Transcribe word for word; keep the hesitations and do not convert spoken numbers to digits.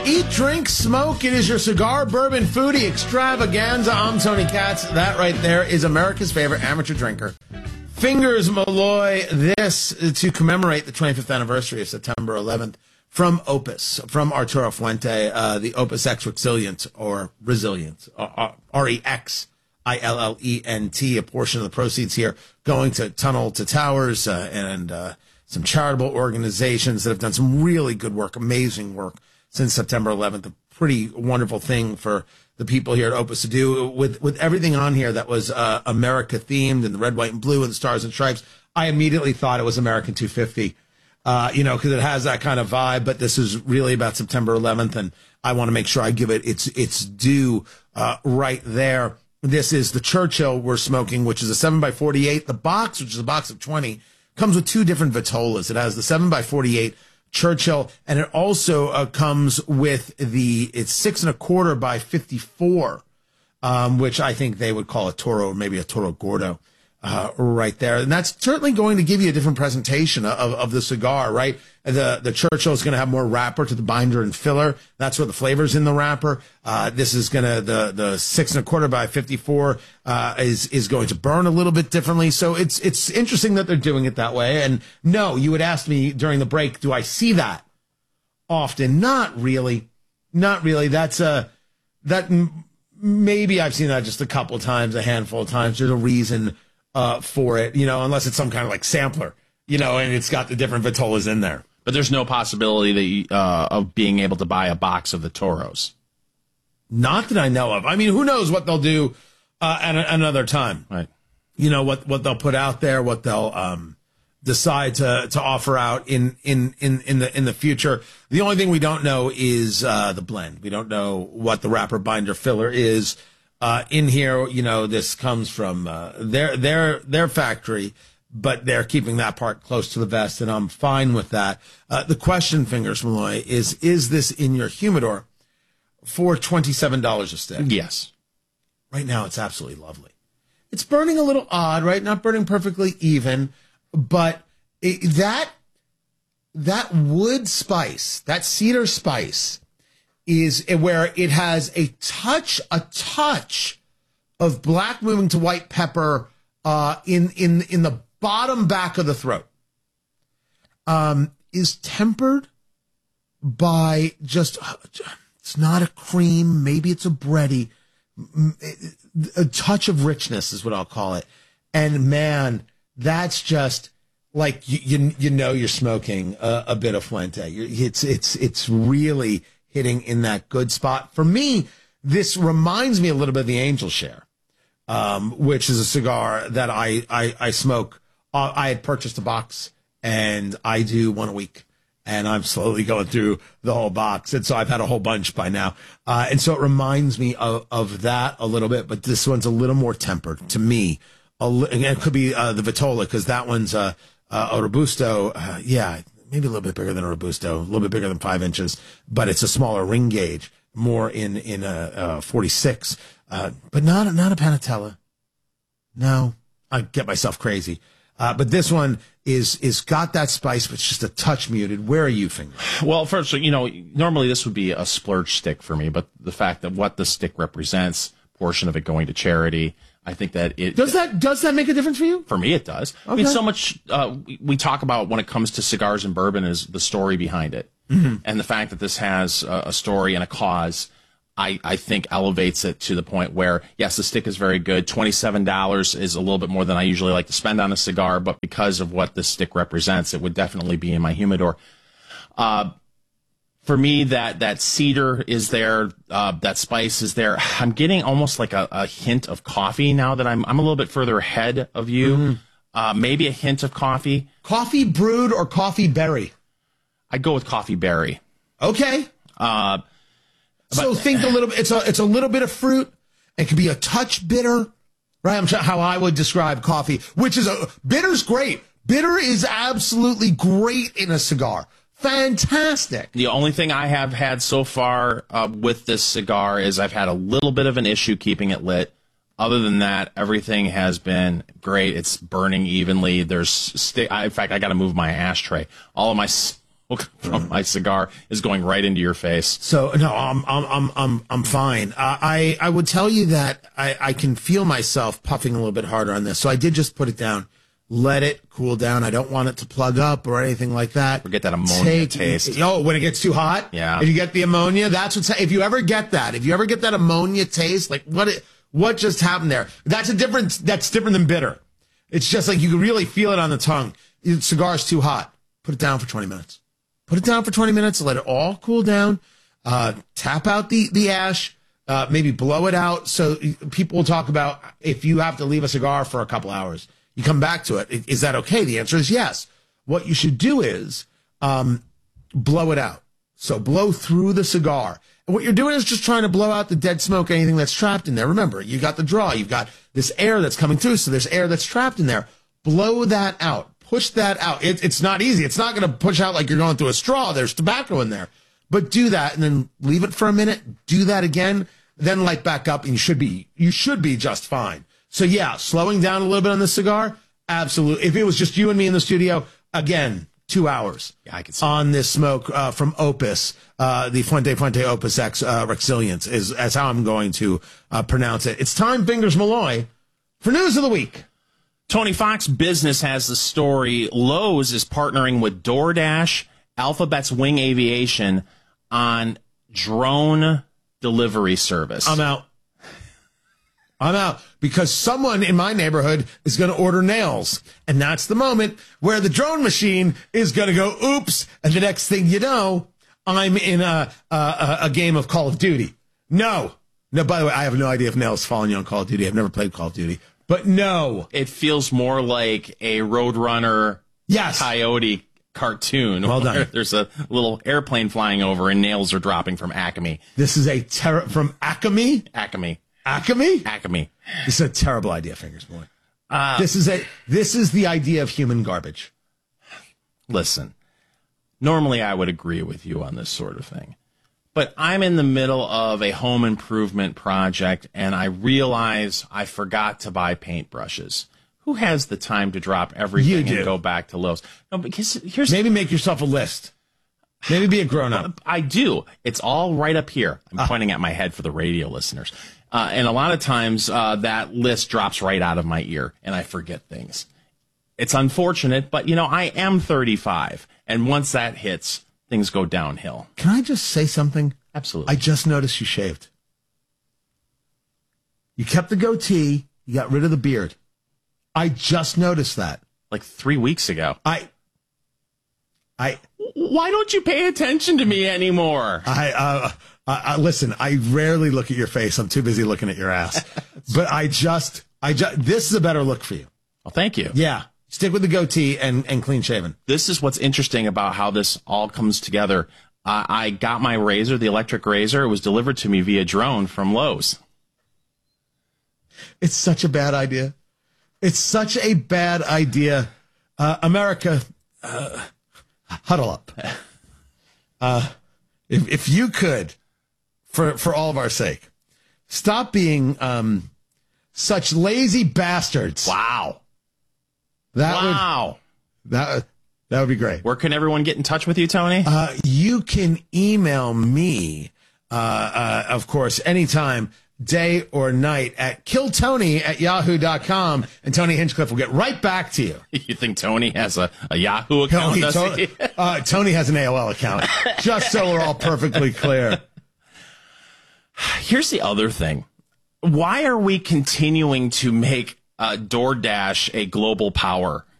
Eat, drink, smoke. It is your cigar, bourbon, foodie extravaganza. I'm Tony Katz. That right there is America's favorite amateur drinker, Fingers Malloy. This to commemorate the twenty-fifth anniversary of September eleventh from Opus, from Arturo Fuente, uh, the Opus X Resilient or Resilient, R E X I L L E N T. A portion of the proceeds here going to Tunnel to Towers uh, and uh, some charitable organizations that have done some really good work, amazing work since September eleventh. A pretty wonderful thing for the people here at Opus to do with, with everything on here that was uh, America themed and the red, white, and blue and the stars and stripes. I immediately thought it was American two fifty, uh, you know, because it has that kind of vibe. But this is really about September eleventh, and I want to make sure I give it its its due uh, right there. This is the Churchill we're smoking, which is a seven by forty-eight. The box, which is a box of twenty, comes with two different Vitolas. It has the seven by forty-eight Churchill, and it also uh, comes with the, it's six and a quarter by fifty-four, um, which I think they would call a Toro, or maybe a Toro Gordo, uh, right there. And that's certainly going to give you a different presentation of, of the cigar, right? The, the Churchill is going to have more wrapper to the binder and filler. That's where the flavor's in the wrapper. Uh, this is going to, the, the six and a quarter by fifty-four, uh, is, is going to burn a little bit differently. So it's, it's interesting that they're doing it that way. And no, you would ask me during the break, do I see that often? Not really. Not really. That's a, that maybe I've seen that just a couple of times, a handful of times. There's a reason, uh, for it, you know, unless it's some kind of like sampler, you know, and it's got the different Vitolas in there. But there's no possibility that you, uh, of being able to buy a box of the Toros. Not that I know of. I mean, who knows what they'll do uh, at a, another time. Right. You know, what, what they'll put out there, what they'll um, decide to, to offer out in, in, in, in the in the future. The only thing we don't know is uh, the blend. We don't know what the wrapper, binder, filler is uh, in here. You know, this comes from uh, their their their factory, but they're keeping that part close to the vest, and I'm fine with that. Uh, the question, Fingers Malloy, is, is this in your humidor for twenty-seven dollars a stick? Yes. Right now, it's absolutely lovely. It's burning a little odd, right? Not burning perfectly even, but it, that, that wood spice, that cedar spice, is where it has a touch, a touch of black moving to white pepper uh, in, in, in the bottom back of the throat, um, is tempered by just, it's not a cream, maybe it's a bready, a touch of richness is what I'll call it. And man, that's just like, you, you, you know, you're smoking a, a bit of Fuente. You're, it's, it's, it's really hitting in that good spot. For me, this reminds me a little bit of the Angel Share, um, which is a cigar that I, I, I smoke. Uh, I had purchased a box, and I do one a week, and I'm slowly going through the whole box, and so I've had a whole bunch by now. Uh, and so it reminds me of, of that a little bit, but this one's a little more tempered to me. A li- and it could be uh, the Vitola, because that one's uh, uh, a Robusto, uh, yeah, maybe a little bit bigger than a Robusto, a little bit bigger than five inches, but it's a smaller ring gauge, more in, in a, a forty-six, uh, but not, not a Panatella. No, I get myself crazy. Uh, but this one is is got that spice, but it's just a touch muted. Where are you, Finger? Well, first, you know, normally this would be a splurge stick for me, but the fact that what the stick represents, portion of it going to charity, I think that it does that does that make a difference for you? For me, it does. Okay. I mean, so much uh, we, we talk about when it comes to cigars and bourbon is the story behind it, mm-hmm. and the fact that this has a, a story and a cause. I, I think elevates it to the point where, yes, the stick is very good. twenty-seven dollars is a little bit more than I usually like to spend on a cigar, but because of what this stick represents, it would definitely be in my humidor. Uh, for me, that, that cedar is there, uh, that spice is there. I'm getting almost like a, a hint of coffee now that I'm, I'm a little bit further ahead of you. Mm-hmm. Uh, maybe a hint of coffee. Coffee brewed or coffee berry? I'd go with coffee berry. Okay. Uh, So but, think a little bit, it's a, it's a little bit of fruit. It could be a touch bitter, right? I'm sure how I would describe coffee, which is a, bitter's great. Bitter is absolutely great in a cigar. Fantastic. The only thing I have had so far uh, with this cigar is I've had a little bit of an issue keeping it lit. Other than that, everything has been great. It's burning evenly. There's, sti- I, in fact, I got to move my ashtray. All of my smoke from my cigar is going right into your face. So no, I'm I'm I'm I'm I'm fine. Uh, I I would tell you that I I can feel myself puffing a little bit harder on this. So I did just put it down, let it cool down. I don't want it to plug up or anything like that. Forget that ammonia Take, taste. Oh, when it gets too hot. Yeah. If you get the ammonia, that's what's. If you ever get that, if you ever get that ammonia taste, like what it, what just happened there? That's a different. That's different than bitter. It's just like you can really feel it on the tongue. Your cigar's too hot. Put it down for twenty minutes. Put it down for twenty minutes, let it all cool down, uh, tap out the, the ash, uh, maybe blow it out. So people will talk about if you have to leave a cigar for a couple hours, you come back to it. Is that okay? The answer is yes. What you should do is um, blow it out. So blow through the cigar. And what you're doing is just trying to blow out the dead smoke, anything that's trapped in there. Remember, you got the draw. You've got this air that's coming through, so there's air that's trapped in there. Blow that out. Push that out. It, it's not easy. It's not going to push out like you're going through a straw. There's tobacco in there. But do that and then leave it for a minute. Do that again. Then light back up and you should be, you should be just fine. So yeah, slowing down a little bit on the cigar. Absolutely. If it was just you and me in the studio, again, two hours yeah, I can see on this smoke uh, from Opus, uh, the Fuente Fuente Opus X uh, Rexilience is, is how I'm going to uh, pronounce it. It's time, Fingers Malloy, for News of the Week. Tony, Fox Business has the story. Lowe's is partnering with DoorDash, Alphabet's Wing Aviation on drone delivery service. I'm out. I'm out because someone in my neighborhood is going to order nails. And that's the moment where the drone machine is going to go, oops. And the next thing you know, I'm in a, a, a game of Call of Duty. No. No, by the way, I have no idea if nails fall on you on Call of Duty. I've never played Call of Duty. But no. It feels more like a Roadrunner yes. Coyote cartoon. Well done. There's a little airplane flying over and nails are dropping from Acme. This is a terror from Acme? Acme. Acme? Acme. This is a terrible idea, Fingers Boy. Uh, this is a this is the idea of human garbage. Listen, normally I would agree with you on this sort of thing. But I'm in the middle of a home improvement project, and I realize I forgot to buy paintbrushes. Who has the time to drop everything and go back to Lowe's? No, because here's maybe make yourself a list. Maybe be a grown-up. I do. It's all right up here. I'm uh. pointing at my head for the radio listeners. Uh, and a lot of times uh, that list drops right out of my ear, and I forget things. It's unfortunate, but, you know, I am thirty-five, and once that hits, things go downhill. Can I just say something? Absolutely. I just noticed you shaved. You kept the goatee. You got rid of the beard. I just noticed that. Like three weeks ago. I, I. Why don't you pay attention to me anymore? I, uh, I, I listen. I rarely look at your face. I'm too busy looking at your ass. But I just, I just. This is a better look for you. Well, thank you. Yeah. Stick with the goatee and, and clean shaven. This is what's interesting about how this all comes together. Uh, I got my razor, the electric razor. It was delivered to me via drone from Lowe's. It's such a bad idea. It's such a bad idea. Uh, America, uh, huddle up. Uh, if, if you could, for, for all of our sake, stop being um, such lazy bastards. Wow. That wow. Would, that, that would be great. Where can everyone get in touch with you, Tony? Uh, you can email me, uh, uh, of course, anytime, day or night, at killtony at yahoo dot com, and Tony Hinchcliffe will get right back to you. You think Tony has a, a Yahoo account? Tony, does Tony, he? uh, Tony has an A O L account, just so we're all perfectly clear. Here's the other thing. Why are we continuing to make Uh, DoorDash a global power?